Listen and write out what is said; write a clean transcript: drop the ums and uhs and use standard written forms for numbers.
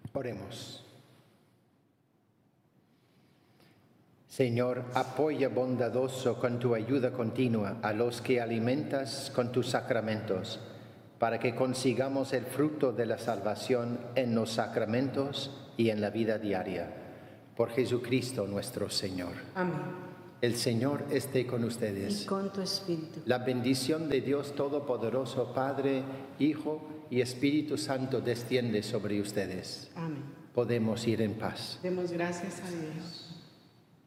Oremos. Señor, apoya bondadoso con tu ayuda continua a los que alimentas con tus sacramentos, para que consigamos el fruto de la salvación en los sacramentos y en la vida diaria. Por Jesucristo nuestro Señor. Amén. El Señor esté con ustedes. Y con tu espíritu. La bendición de Dios Todopoderoso, Padre, Hijo y Espíritu Santo desciende sobre ustedes. Amén. Podemos ir en paz. Demos gracias a Dios.